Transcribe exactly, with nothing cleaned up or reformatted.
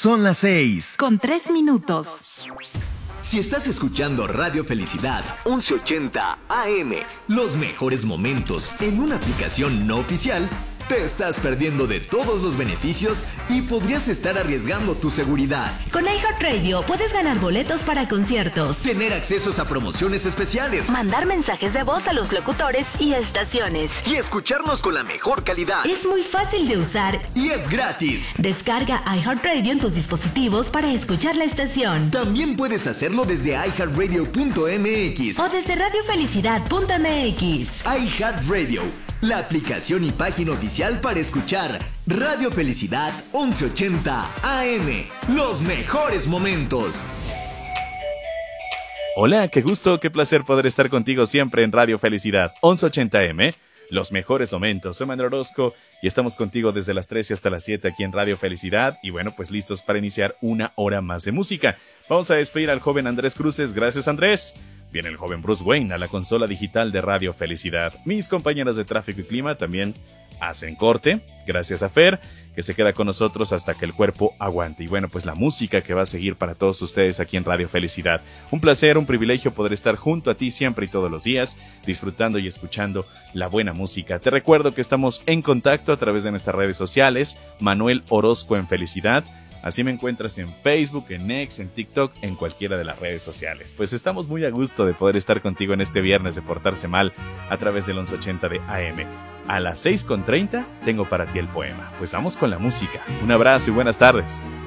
Son las seis. Con tres minutos. Si estás escuchando Radio Felicidad once ochenta A M, los mejores momentos en una aplicación no oficial, te estás perdiendo de todos los beneficios y podrías estar arriesgando tu seguridad. Con iHeartRadio puedes ganar boletos para conciertos, tener accesos a promociones especiales, mandar mensajes de voz a los locutores y estaciones, y escucharnos con la mejor calidad. Es muy fácil de usar y es gratis. Descarga iHeartRadio en tus dispositivos para escuchar la estación. También puedes hacerlo desde i heart radio punto m x o desde radio felicidad punto m x. iHeartRadio, la aplicación y página oficial para escuchar Radio Felicidad once ochenta A M. Los mejores momentos. Hola, qué gusto, qué placer poder estar contigo siempre en Radio Felicidad once ochenta A M. Los mejores momentos. Soy Manuel Orozco y estamos contigo desde las trece hasta las siete aquí en Radio Felicidad. Y bueno, pues listos para iniciar una hora más de música. Vamos a despedir al joven Andrés Cruces. Gracias, Andrés. Viene el joven Bruce Wayne a la consola digital de Radio Felicidad. Mis compañeras de tráfico y clima también hacen corte. Gracias a Fer, que se queda con nosotros hasta que el cuerpo aguante. Y bueno, pues la música que va a seguir para todos ustedes aquí en Radio Felicidad. Un placer, un privilegio poder estar junto a ti siempre y todos los días, disfrutando y escuchando la buena música. Te recuerdo que estamos en contacto a través de nuestras redes sociales. Manuel Orozco en Felicidad. Así me encuentras en Facebook, en X, en TikTok, en cualquiera de las redes sociales. Pues estamos muy a gusto de poder estar contigo en este viernes de Portarse Mal a través del once ochenta de A M. A las seis con treinta tengo para ti el poema. Pues vamos con la música. Un abrazo y buenas tardes.